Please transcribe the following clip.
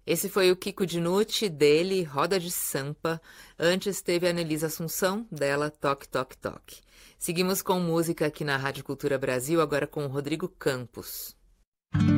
Esse foi o Kiko Dinucci, dele, Roda de Sampa. Antes teve a Anelisa Assunção, dela, Toque, Toque, Toque. Seguimos com música aqui na Rádio Cultura Brasil, agora com o Rodrigo Campos.